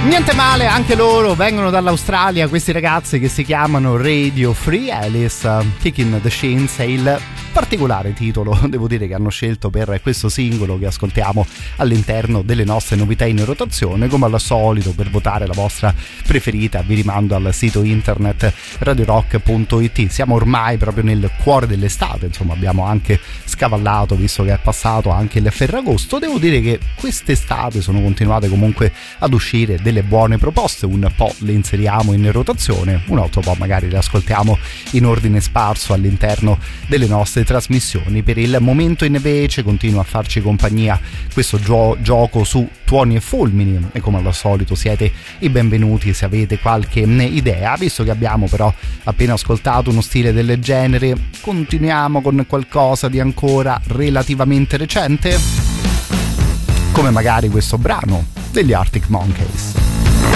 Niente male, anche loro vengono dall'Australia, questi ragazzi che si chiamano Radio Free Alice. Kicking the Shins è il particolare titolo, devo dire, che hanno scelto per questo singolo che ascoltiamo all'interno delle nostre novità in rotazione. Come al solito, per votare la vostra preferita vi rimando al sito internet radiorock.it. Siamo ormai proprio nel cuore dell'estate, insomma abbiamo anche scavallato, visto che è passato anche il Ferragosto. Devo dire che quest'estate sono continuate comunque ad uscire delle buone proposte, un po' le inseriamo in rotazione, un altro po' magari le ascoltiamo in ordine sparso all'interno delle nostre trasmissioni. Per il momento invece continua a farci compagnia questo gioco su tuoni e fulmini, e come al solito siete i benvenuti se avete qualche idea. Visto che abbiamo però appena ascoltato uno stile del genere, continuiamo con qualcosa di ancora relativamente recente, come magari questo brano degli Arctic Monkeys.